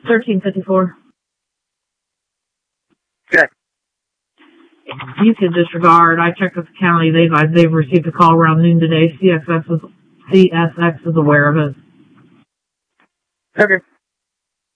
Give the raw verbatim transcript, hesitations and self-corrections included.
thirteen fifty-four. Okay. You can disregard. I checked with the county. They've, they've received a call around noon today. C S X is, C S X is aware of it. Okay.